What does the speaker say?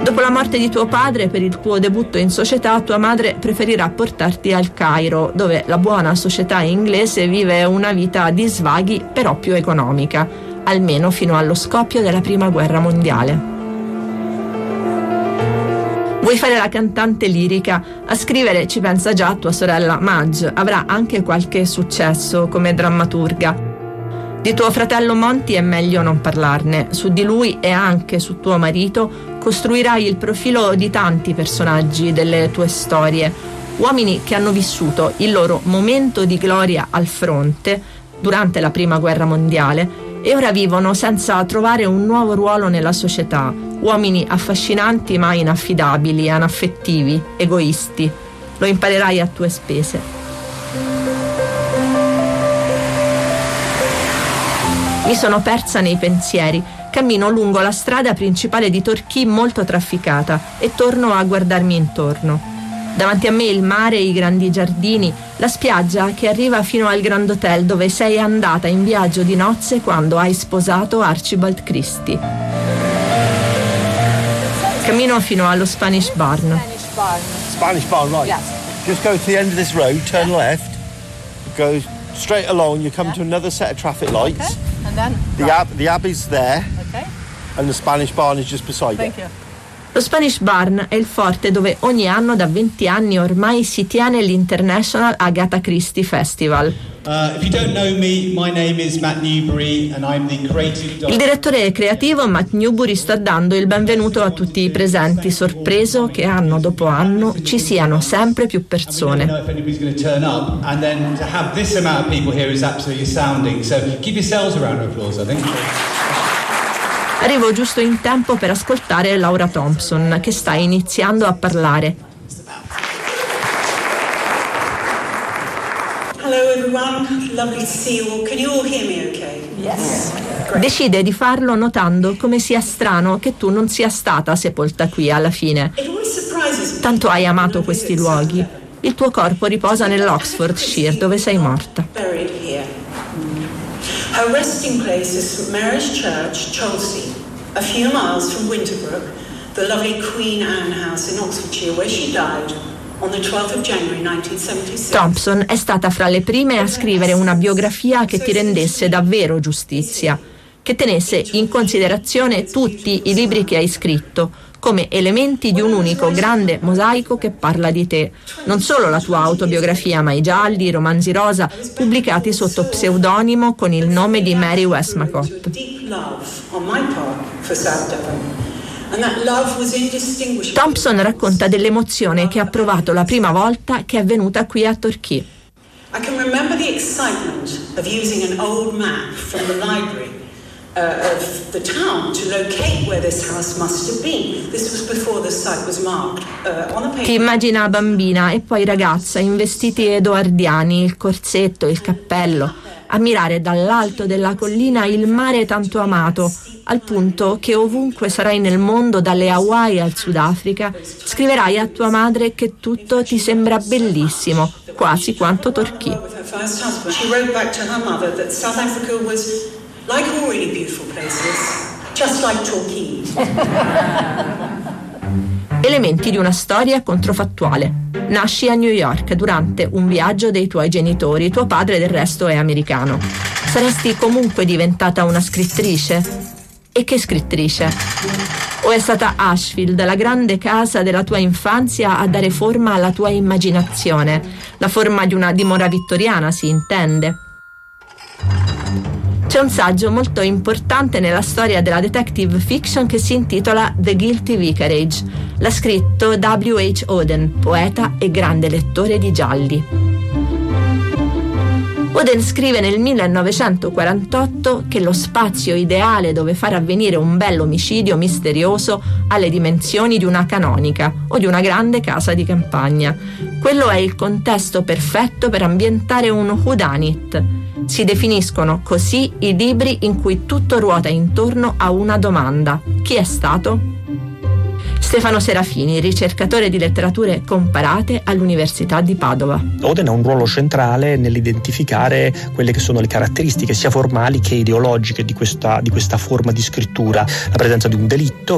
Dopo la morte di tuo padre, per il tuo debutto in società, tua madre preferirà portarti al Cairo, dove la buona società inglese vive una vita di svaghi, però più economica, almeno fino allo scoppio della Prima Guerra Mondiale. Vuoi fare la cantante lirica? A scrivere ci pensa già tua sorella Madge, avrà anche qualche successo come drammaturga. Di tuo fratello Monty è meglio non parlarne. Su di lui e anche su tuo marito costruirai il profilo di tanti personaggi delle tue storie, uomini che hanno vissuto il loro momento di gloria al fronte durante la Prima Guerra Mondiale e ora vivono senza trovare un nuovo ruolo nella società, uomini affascinanti ma inaffidabili, anaffettivi, egoisti. Lo imparerai a tue spese. Mi sono persa nei pensieri, cammino lungo la strada principale di Torquay molto trafficata e torno a guardarmi intorno. Davanti a me il mare, i grandi giardini, la spiaggia che arriva fino al Grand Hotel dove sei andata in viaggio di nozze quando hai sposato Archibald Christie. Cammino fino allo Spanish Barn. Spanish Barn, right. Yes. Just go to the end of this road, turn left, go straight along, you come to another set of traffic lights. Okay. And then The Abbey's there, okay. and the Spanish Barn is just beside Thank it. you. Lo Spanish Barn è il forte dove ogni anno da 20 anni ormai si tiene l'International Agatha Christie Festival. If you don't know me, my name is Matt Newbury and I'm the creative Il direttore creativo Matt Newbury sta dando il benvenuto a tutti i presenti, sorpreso che anno dopo anno ci siano sempre più persone. I don't know if anybody's going to turn up, and then to have this amount of people here is absolutely astounding. So give yourselves a round of applause, I think. Arrivo giusto in tempo per ascoltare Laura Thompson, che sta iniziando a parlare. Hello everyone, lovely to see you all. Can you all hear me okay? Yes. Decide di farlo notando come sia strano che tu non sia stata sepolta qui alla fine. It always surprises me. Tanto hai amato questi luoghi. Il tuo corpo riposa nell'Oxfordshire, dove sei morta. Buried here. Her resting place is St Mary's Church, Chelsea, a few miles from Winterbrook, the lovely Queen Anne House in Oxfordshire, where she died on the 12th of January 1976. Thompson è stata fra le prime a scrivere una biografia che ti rendesse davvero giustizia, che tenesse in considerazione tutti i libri che hai scritto come elementi di un unico grande mosaico che parla di te. Non solo la tua autobiografia, ma i gialli, i romanzi rosa, pubblicati sotto pseudonimo con il nome di Mary Westmacott. Thompson racconta dell'emozione che ha provato la prima volta che è venuta qui a Torquay. I can remember the excitement of using an old map from the library of the town to locate where this house must have been. This was before the site was marked on the paper. Ti immagina bambina e poi ragazza in vestiti edoardiani, il corsetto, il cappello, ammirare dall'alto della collina il mare tanto amato, al punto che ovunque sarai nel mondo, dalle Hawaii al Sudafrica, scriverai a tua madre che tutto ti sembra bellissimo, quasi quanto Torquay. She wrote back to her mother that South Africa was like all really beautiful places, just like Torquay. Elementi di una storia controfattuale. Nasci a New York durante un viaggio dei tuoi genitori, tuo padre del resto è americano. Saresti comunque diventata una scrittrice? E che scrittrice? O è stata Ashfield, la grande casa della tua infanzia, a dare forma alla tua immaginazione? La forma di una dimora vittoriana, si intende. C'è un saggio molto importante nella storia della detective fiction che si intitola The Guilty Vicarage. L'ha scritto W.H. Auden, poeta e grande lettore di gialli. Auden scrive nel 1948 che lo spazio ideale dove far avvenire un bel omicidio misterioso ha le dimensioni di una canonica o di una grande casa di campagna. Quello è il contesto perfetto per ambientare un whodunit. Si definiscono così i libri in cui tutto ruota intorno a una domanda: chi è stato? Stefano Serafini, ricercatore di letterature comparate all'Università di Padova. Auden ha un ruolo centrale nell'identificare quelle che sono le caratteristiche sia formali che ideologiche di questa forma di scrittura, la presenza di un delitto